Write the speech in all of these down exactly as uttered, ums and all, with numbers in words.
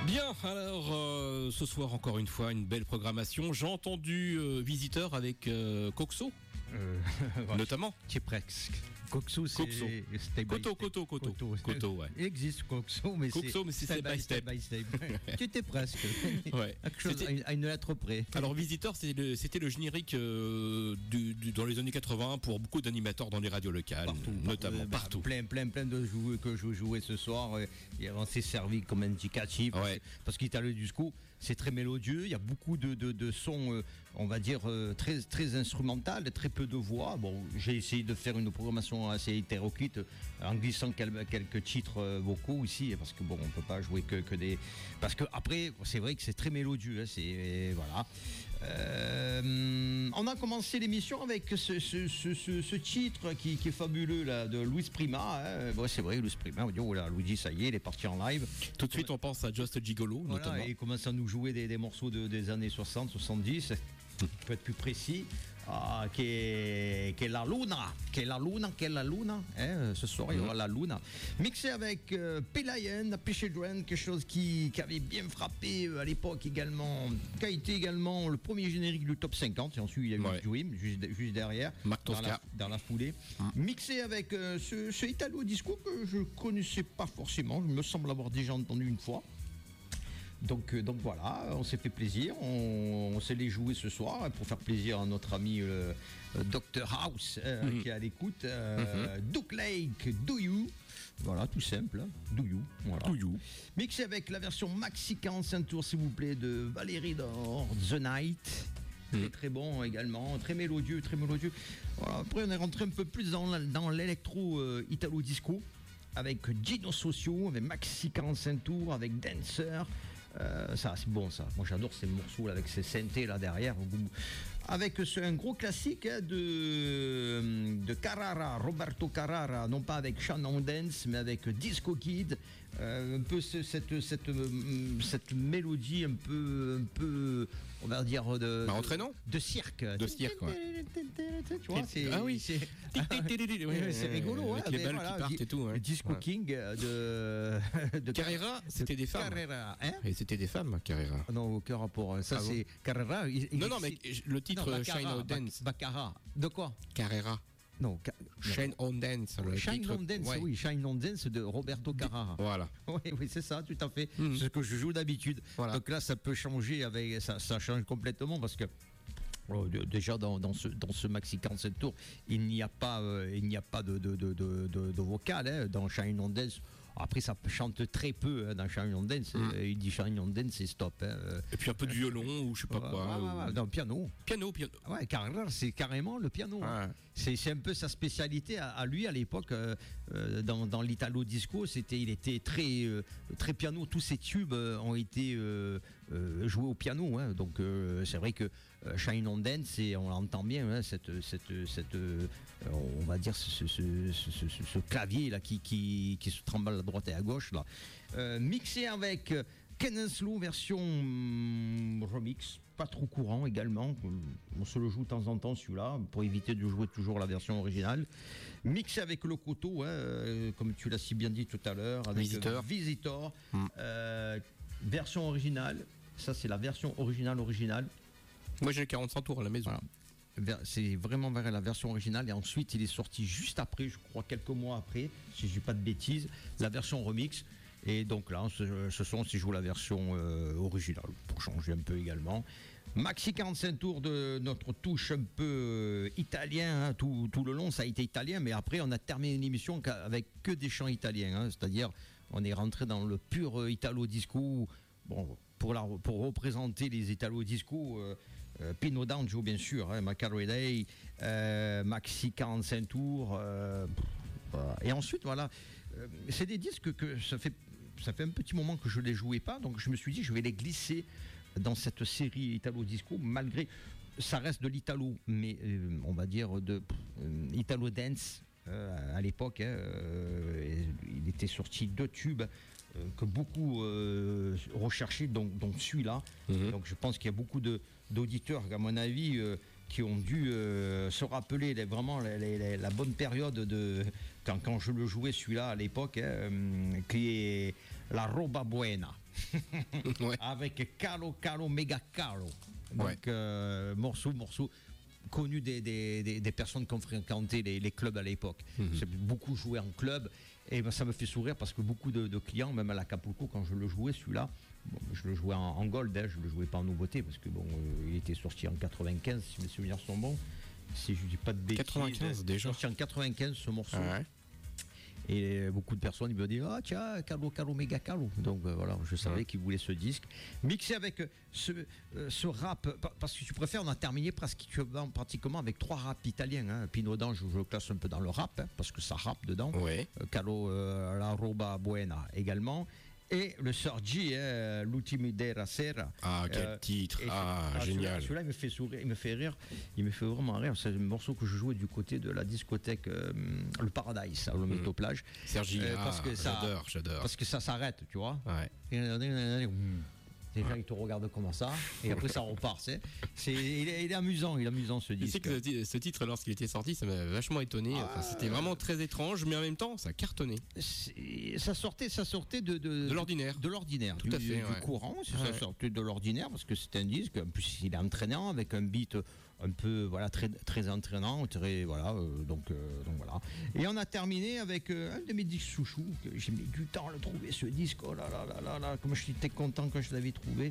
Bien, alors euh, ce soir encore une fois une belle programmation. J'ai entendu euh, Visiteur avec euh, Coxo, euh, notamment. Tu es presque. Coxo, c'est Coxo. step by Coto, step. Coto, Coto, Coto. Coto, ouais. Il existe Coxo, mais Coxo, c'est mais c'est step by step. by step. Tu étais presque. Ouais. Quelque chose C'était- à une lettre près. Alors Visiteur, c'était le, c'était le générique euh, du, du- dans les années quatre-vingts pour beaucoup d'animateurs dans les radios locales, Partout, notamment partout, partout. Plein, plein, plein de jouets que je jouais ce soir. euh, Et on s'est servi comme indicatif. Ouais. Parce qu'Italo Disco, c'est très mélodieux. Il y a beaucoup de, de, de sons, euh, on va dire, euh, très, très instrumental, très peu de voix. Bon, j'ai essayé de faire une programmation assez hétéroclite euh, en glissant quel- quelques titres euh, vocaux aussi. Parce que bon, on peut pas jouer que, que des. Parce que après, c'est vrai que c'est très mélodieux. Hein, c'est, voilà. Euh, on a commencé l'émission avec ce, ce, ce, ce, ce titre qui, qui est fabuleux là, de Luis Prima. Hein. Bon, c'est vrai, Luis Prima. On dit, oh là, Luigi, ça y est, il est parti en live. Tout de suite, on pense à Just Gigolo, Voilà, notamment. et il commence à nous jouer des, des morceaux de, des années soixante, soixante-dix, peut être plus précis. Ah, qui est, qui est la Luna, qui est la Luna, qui est la Luna. Hein, ce soir, il y aura la Luna. Mixé avec euh, Pelayan, Pechedren, quelque chose qui, qui avait bien frappé euh, à l'époque également, qui a été également le premier générique du top cinquante. Et ensuite, il y a eu Ouais. Dream, juste, juste derrière, Marc dans Tosca. la, dans la foulée. Mixé avec euh, ce, ce Italo Disco que je connaissais pas forcément, je me semble avoir déjà entendu une fois. Donc, euh, donc voilà, on s'est fait plaisir, on, on s'est les jouer ce soir pour faire plaisir à notre ami euh, euh, docteur House euh, Mhm. qui est à l'écoute. Euh, Duke Lake, Do You. Voilà, tout simple, hein. Do You. Voilà. Do You. Mixé avec la version maxi quarante-cinq tours, s'il vous plaît, de Valérie Dor, The Night. Très Mhm. très bon également, très mélodieux, très mélodieux. Voilà, après, on est rentré un peu plus dans, la- dans l'électro euh, Italo Disco avec Gino Socio, avec Maxi quarante-cinq tours, avec Dancer. Euh, ça, c'est bon ça. Moi j'adore ces morceaux là, avec ces synthés là derrière. Avec ce, un gros classique hein, de, de Carrara, Roberto Carrara, non pas avec Shannon Dance, mais avec Disco Kid. Euh, un peu ce- cette, cette, euh, cette mélodie un peu, un peu, on va dire, de, Bah, entraînant. de cirque. De cirque, ouais. Tu vois, c'est, Ah oui. c'est, Ouais, c'est rigolo. avec hein, les mais balles voilà, qui partent et tout. Ouais. Disco Ouais. King de, de Carrera, c'était des femmes. Carrera, hein? Et c'était des femmes, Carrera. Ah non, aucun rapport. Ça, Ah bon c'est Carrera. il- il- Non, non, mais c'est- le titre non, euh, Baccarat, Shine on Bac- Dance. Baccarat. De quoi? Carrera. Non, Ca- Shine on Dance. le Shine titre. on Dance, Ouais. oui, Shine on Dance de Roberto Carrara. Voilà. Oui, oui, c'est ça, tout à fait. Mhm. C'est ce que je joue d'habitude. Voilà. Donc là, ça peut changer avec, ça, ça change complètement parce que oh, de- déjà dans, dans ce dans ce maxi quarante-sept tours, il n'y a pas euh, il n'y a pas de de, de, de, de- de vocal hein, dans Shine on Dance. Après, ça chante très peu hein, dans Shine on Dance. Mhm. Euh, Il dit Shine on Dance, c'est stop. Hein. Euh, Et puis un peu de violon ou je sais pas ouais, quoi. ouais, ou- ouais, ouais, dans le piano. Piano, piano. Ouais, Carrera, c'est carrément le piano. hein. Ouais. C'est, c'est un peu sa spécialité à, à lui à l'époque euh, euh, dans, dans l'Italo Disco. C'était, il était très, euh, très piano. Tous ses tubes euh, ont été euh, euh, joués au piano. hein. Donc euh, c'est vrai que euh, Shine on Dance, et on l'entend bien, hein, cette, cette, cette, euh, on va dire ce, ce, ce, ce- ce- ce clavier là qui, qui, qui se tremble à droite et à gauche là. Euh, mixé avec euh, Ken Slow version hum, remix, pas trop courant également. On se le joue de temps en temps celui-là pour éviter de jouer toujours la version originale. Mixé avec le Koto, hein, euh, comme tu l'as si bien dit tout à l'heure, avec Visitor. euh, Visitor, Mm. euh, version originale. Ça c'est la version originale originale. Moi j'ai quarante-cinq tours à la maison. Voilà. Vers- C'est vraiment vers la version originale et ensuite il est sorti juste après, je crois quelques mois après, si je dis pas de bêtises, la version remix. Et donc là, ce, ce son, si je joue la version euh, originale pour changer un peu également. Maxi quarante-cinq tours de notre touche un peu euh, italien, hein. tout, tout le long ça a été italien, mais après on a terminé l'émission qu'à- avec que des chants italiens, hein. C'est-à-dire on est rentré dans le pur euh, Italo Disco. Bon, pour, la, pour représenter les Italo Disco, euh, euh, Pino D'Angio bien sûr, hein, Macare Day, euh, Maxi quarante-cinq tours, euh, pff, voilà. Et ensuite voilà, euh, c'est des disques que ça fait, ça fait un petit moment que je ne les jouais pas, donc je me suis dit je vais les glisser dans cette série Italo Disco, malgré ça reste de l'Italo, mais euh, on va dire de euh, Italo Dance. Euh, à l'époque, hein, euh, il était sorti deux tubes euh, que beaucoup euh, recherchaient, donc, donc celui-là. Mhm. Donc je pense qu'il y a beaucoup de, d'auditeurs, à mon avis, euh, qui ont dû euh, se rappeler les- vraiment les- les- les- la bonne période de quand, quand je le jouais celui-là à l'époque, hein, euh, qui est la Roba Buena. ouais. Avec Calo, Calo, Mega Calo. Donc, ouais. euh, morceau, morceau connu des, des, des, des personnes qui ont fréquenté les, les clubs à l'époque. Mm-hmm. J'ai beaucoup joué en club et ben, ça me fait sourire parce que beaucoup de, de clients, même à l'Acapulco, quand je le jouais, celui-là, bon, je le jouais en, en gold, hein, je ne le jouais pas en nouveauté parce que bon, euh, il était sorti en quatre-vingt-quinze, si mes souvenirs sont bons. Si je ne dis pas de bêtises. quatre-vingt-quinze déjà. Sorti en quatre-vingt-quinze ce morceau. Ah ouais. Et beaucoup de personnes ils me disent ah tiens Calo Calo Mega Calo, donc euh, voilà, je savais ouais. qu'ils voulaient ce disque mixé avec ce, euh, ce rap, parce que tu préfères, on a terminé presque pratiquement avec trois raps italiens, hein. Pino Dange je le classe un peu dans le rap, hein, parce que ça rappe dedans, ouais. euh, Calo euh, La Roba Buena également. Et le Sorgi, hein, L'Ultimidera Sera. Ah, quel euh, titre! Ah, ah, génial! Celui-là, celui-là, il me fait sourire, il me fait rire, il me fait vraiment rire. C'est un morceau que je jouais du côté de la discothèque euh, Le Paradise, à le mmh. Métoplage. Sergi, euh, ah, j'adore, j'adore. Parce que ça s'arrête, tu vois. Ouais. Les gens, ils te regardent comme ça, et après ça repart. C'est, c'est, il, est, il est amusant, il est amusant ce disque. Tu sais que ce titre, lorsqu'il était sorti, ça m'a vachement étonné. Ah, enfin, c'était vraiment très étrange, mais en même temps, ça cartonnait. Ça sortait, ça sortait de, de, de l'ordinaire. De l'ordinaire, tout du, à fait, du ouais. courant. Ça ouais. sortait de l'ordinaire parce que c'était un disque. En plus, il est entraînant avec un beat un peu voilà très très entraînant, très voilà euh, donc euh, donc voilà. Et on a terminé avec euh, un de mes disques chouchous que j'ai mis du temps à le trouver, ce disque. Oh là là là là là, comme j'étais content quand je l'avais trouvé.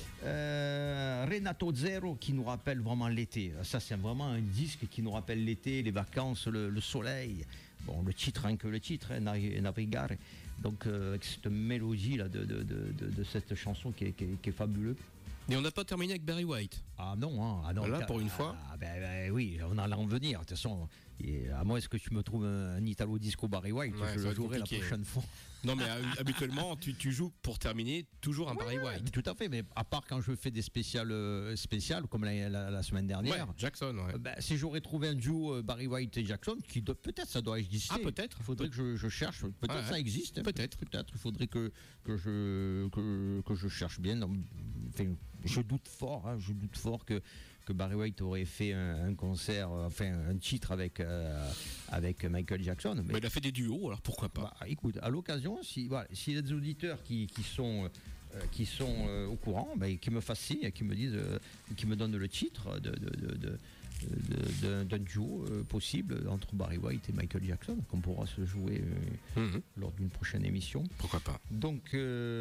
Euh, Renato Zero, qui nous rappelle vraiment l'été. Ça, c'est vraiment un disque qui nous rappelle l'été, les vacances, le, le soleil. Bon, le titre, rien que le titre, hein, Navigare. Donc, euh, avec cette mélodie là de, de, de, de, de cette chanson qui est, qui est, qui est fabuleuse. Et on n'a pas terminé avec Barry White. Ah non, hein, ah non. Là, pour une ah, fois. Ah, ben, ben, oui, on allait en venir. De toute façon, et à moins que tu me trouves un, un Italo Disco Barry White, ouais, je le jouerai la prochaine fois. Non, mais habituellement, tu, tu joues pour terminer toujours un ouais, Barry ouais, White. Tout à fait, mais à part quand je fais des spéciales, euh, spéciales comme la, la, la semaine dernière. Ouais, Jackson, ouais. Euh, ben, si j'aurais trouvé un duo euh, Barry White et Jackson, qui doit, peut-être ça doit exister. Ah, peut-être. Il faudrait que je, je cherche. Peut-être ouais, ça existe. Peut-être. Peut-être. Il faudrait que, que, je, que, que je cherche bien. Enfin, je doute fort, hein, je doute fort que. que Barry White aurait fait un, un concert, enfin un titre avec, euh, avec Michael Jackson. Mais, mais il a fait des duos, alors pourquoi pas. Bah, écoute, à l'occasion, si, voilà, s'il y a des auditeurs qui, qui sont, euh, qui sont euh, au courant, bah, qui me fassent signe, qui me disent, euh, qui me donnent le titre de, de, de, de De, de, d'un duo euh, possible entre Barry White et Michael Jackson qu'on pourra se jouer euh, mmh. lors d'une prochaine émission. Pourquoi pas. Donc,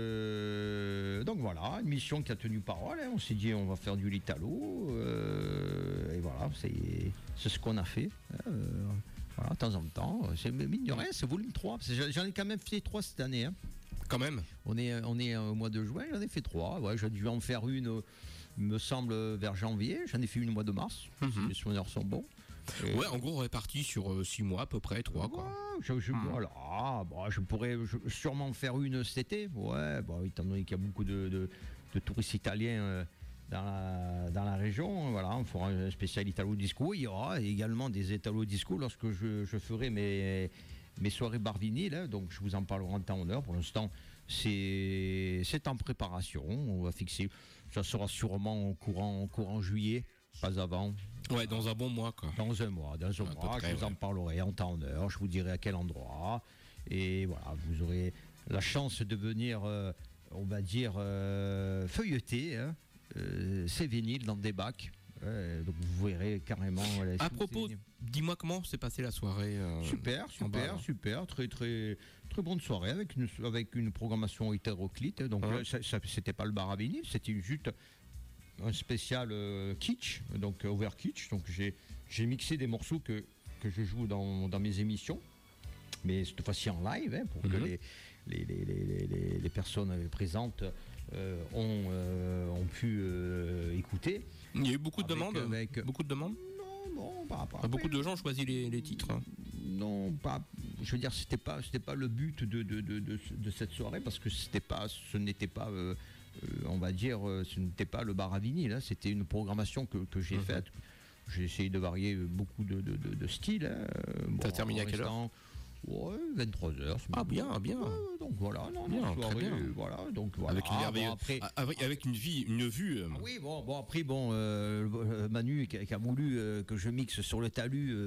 euh, donc voilà, une émission qui a tenu parole. Hein. On s'est dit on va faire du Litalo euh, et voilà, c'est, c'est ce qu'on a fait. Euh, voilà, de temps en temps. C'est, mine de rien, c'est volume trois. J'en ai quand même fait trois cette année. Hein. Quand même. On est, on est au mois de juin, j'en ai fait trois. Ouais, j'ai dû en faire une. Me semble vers janvier, j'en ai fait une au mois de mars, mm-hmm. si les souvenirs sont bons. Et ouais, en gros, réparti sur euh, six mois à peu près, trois. Ouais, quoi. Je, je, mm. voilà, bon, je pourrais je, sûrement faire une cet été, ouais, bon, étant donné qu'il y a beaucoup de, de, de touristes italiens euh, dans, la, dans la région, voilà, on fera un spécial Italo Disco. Il y aura également des Italo Disco lorsque je, je ferai mes, mes soirées bar vinyle, hein, donc je vous en parlerai en temps en heure. Pour l'instant, c'est, c'est en préparation, on va fixer. Ça sera sûrement en courant, en courant juillet, pas avant. Ouais, dans un bon mois, quoi. Dans un mois, dans un ouais, mois, près, je vous ouais. en parlerai en temps en heure, je vous dirai à quel endroit. Et voilà, vous aurez la chance de venir, euh, on va dire, euh, feuilleter hein, euh, ces vinyles dans des bacs. Ouais, donc vous verrez carrément. Voilà, à propos, dis-moi comment s'est passée la soirée. Euh, super, super, super, très très très bonne soirée avec une avec une programmation hétéroclite. Donc ouais. là, ça, ça, c'était pas le bar à vinyle, c'était juste un spécial euh, kitsch, donc euh, over kitsch. Donc j'ai j'ai mixé des morceaux que que je joue dans dans mes émissions, mais cette fois-ci en live hein, pour mm-hmm. que les les, les les les les personnes présentes euh, ont euh, ont pu euh, écouter. Il y a eu beaucoup de avec, demandes. Avec... Beaucoup de demandes. Non, non, pas. pas ah, beaucoup de gens ont choisi les, les titres. Hein. Non, pas. Je veux dire, c'était pas, c'était pas le but de de, de, de, de cette soirée parce que c'était pas, ce n'était pas, euh, euh, on va dire, ce n'était pas le bar à vinyle. Hein, c'était une programmation que, que j'ai mm-hmm. faite. J'ai essayé de varier beaucoup de, de, de, de styles. Hein. T'as bon, terminé à quelle heure? Ouais, vingt-trois heures. Ah bien, bien. Ouais, donc voilà, non, bien, non, soirée, très bien. Voilà, donc voilà. Avec une merveilleuse, bon, après, avec, avec une vie, une vue. Euh... Ah oui, bon, bon après bon, euh, Manu qui a, qui a voulu euh, que je mixe sur le talus euh,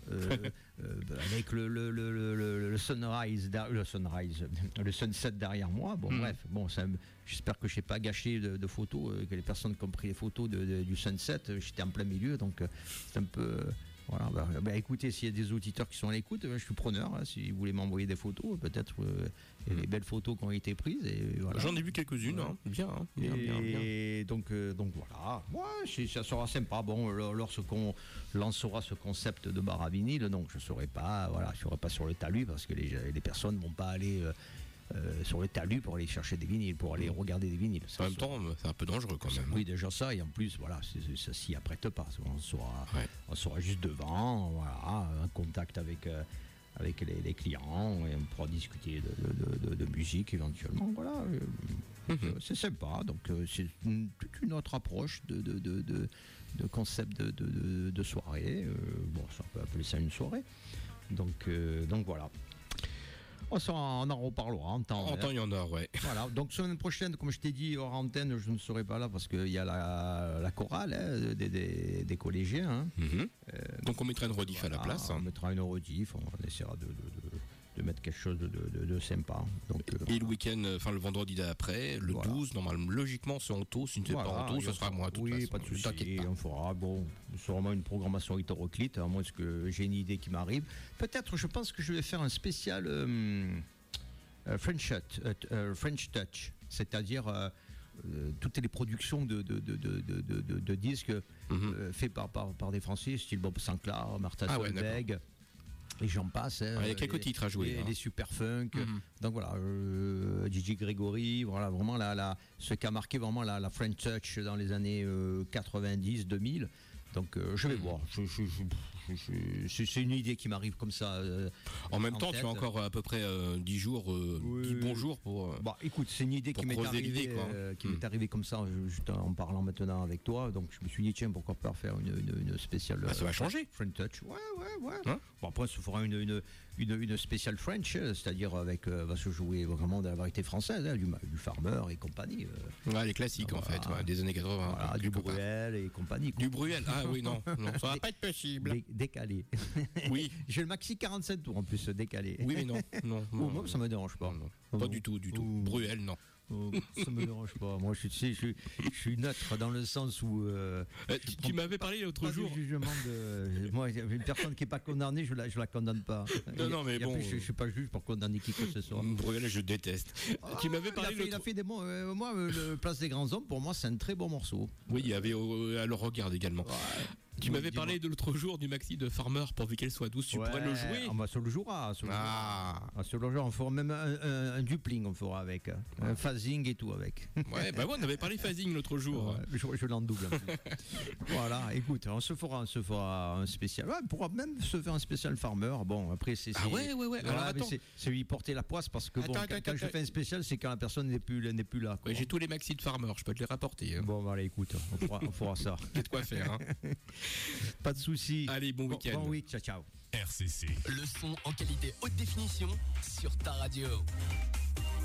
euh, euh, avec le, le, le, le, le sunrise, le sunrise, le sunset derrière moi. Bon, mmh. bref, bon, ça, j'espère que je n'ai pas gâché de, de photos, que les personnes qui ont pris les photos de, de, du sunset, j'étais en plein milieu, donc c'est un peu. Voilà, bah, bah, écoutez, s'il y a des auditeurs qui sont à l'écoute, je suis preneur. Hein, si vous voulez m'envoyer des photos, peut-être euh, mmh. des belles photos qui ont été prises. Et voilà. J'en ai vu quelques-unes, ouais. hein. bien, hein. bien, et bien, bien. donc, euh, donc voilà, ouais, ça sera sympa. Bon, lorsqu'on lancera ce concept de bar à vinyle, donc je ne serai pas, voilà, je serai pas sur le talus parce que les, les personnes ne vont pas aller. Euh, Euh, sur le talus pour aller chercher des vinyles, pour aller regarder des vinyles. Ça en même temps, c'est un peu dangereux quand même. Oui, déjà ça, et en plus, voilà, c'est, c'est, ça s'y apprête pas. On sera, ouais. on sera juste devant, voilà, en contact avec, euh, avec les, les clients, et on pourra discuter de, de, de, de musique éventuellement. Voilà, euh, mm-hmm. c'est sympa. Donc, euh, c'est une, toute une autre approche de, de, de, de, de concept de, de, de, de soirée. Euh, bon, ça, on peut appeler ça une soirée. Donc, euh, donc voilà. On en, on en reparlera en temps. En temps, il y en a, ouais. Voilà, donc semaine prochaine, comme je t'ai dit, hors antenne, je ne serai pas là parce qu'il y a la, la chorale hein, des, des, des collégiens. Hein. Mm-hmm. Euh, donc on mettra une rediff voilà, à la place. On mettra une rediff, on essaiera de, de, de, de mettre quelque chose de, de, de sympa. Donc, euh, et le week-end, enfin le vendredi d'après, le voilà. douze, normalement, logiquement, c'est en taux. Si ce n'est voilà, pas en taux, ce sera moi. Oui, façon, pas de souci. Pas. On fera, bon, c'est vraiment une programmation hétéroclite, à moins que j'ai une idée qui m'arrive. Peut-être, je pense que je vais faire un spécial euh, euh, French, euh, French Touch, c'est-à-dire euh, euh, toutes les productions de, de, de, de, de, de, de disques mm-hmm. euh, faits par, par, par des Français, style Bob Sinclair, Martha ah, Solveig. Ouais, et j'en passe. Hein, il y a quelques les, titres à jouer. Les, hein. les super funk. Mm-hmm. Donc voilà, euh, Gigi Grégory, voilà vraiment la, la, ce qui a marqué vraiment la, la French Touch dans les années euh, quatre-vingt-dix deux mille. Donc euh, je vais mmh. voir. Je, je, je, je, c'est une idée qui m'arrive comme ça. Euh, en même en temps, tête. Tu as encore à peu près euh, dix jours, euh, oui. dix bons jours pour. Euh, bah, écoute, c'est une idée qui m'est arrivée, euh, qui mmh. m'est arrivée comme ça, juste en parlant maintenant avec toi. Donc je me suis dit tiens, pourquoi pas faire une, une, une spéciale. Ah, ça va changer. French Touch. Ouais, ouais, ouais. Hein bon, après, ça fera une, une, une, une spéciale French, c'est-à-dire avec euh, va se jouer vraiment de la variété française, hein, du, du Farmer et compagnie. Euh. Ouais, les classiques voilà. en fait, ouais, des années quatre-vingts. Voilà, du Bruel et compagnie. Du Bruel. Ah oui, non, non ça va pas être possible. Dé- décalé. Oui. J'ai le maxi quarante-sept tours en plus décalé. Oui, mais non. non, non, oh, moi, ça me dérange pas. Non, non. Pas oh, du tout, du tout. Oh. Bruel, non. Oh, ça me dérange pas. Moi, je, tu sais, je, je suis neutre dans le sens où. Euh, euh, tu tu m'avais parlé l'autre jour. Du jugement de, moi, une personne qui n'est pas condamnée, je la, je la condamne pas. Non, non, mais bon. Plus, je ne suis pas juge pour condamner qui que ce soit. Bruel, je déteste. Ah, tu m'avais parlé. Il a fait, il a fait des bons. Euh, moi, le Place des Grands Hommes, pour moi, c'est un très bon morceau. Oui, il y avait euh, à le regard également. Ouais. Tu oui, m'avais dis-moi. parlé de l'autre jour du maxi de Farmer pourvu qu'elle soit douce. Tu ouais, pourrais le jouer. On va se le jouera. Se le ah. jouera. Se le jouera. On fera même un, un, un dupling, on fera avec. Ouais. Un phasing et tout avec. Ouais, bah ouais, on avait parlé phasing l'autre jour. Ouais, je je l'endouble. Voilà, écoute, on se fera, on se fera un spécial. Ouais, on pourra même se faire un spécial Farmer. Bon, après, c'est. Ah ouais, ouais, ouais. Alors, Alors attends. C'est, c'est lui porter la poisse parce que attends, bon, attends, quand, attends, quand je fais un spécial, c'est quand la personne n'est plus, n'est plus là. Ouais, j'ai tous les maxi de Farmer, je peux te les rapporter. Hein. Bon, voilà, écoute, on fera, on fera ça. Il y a de quoi faire. Hein. Pas de soucis. Allez, bon week-end. Bon, bon week, ciao, ciao. R C C. Le son en qualité haute définition sur ta radio.